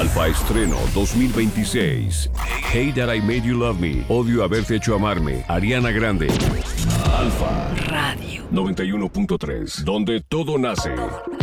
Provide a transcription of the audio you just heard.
Alfa Estreno 2026. Hey That I Made You Love Me. Odio haberte hecho amarme. Ariana Grande. Alfa Radio 91.3. Donde todo nace.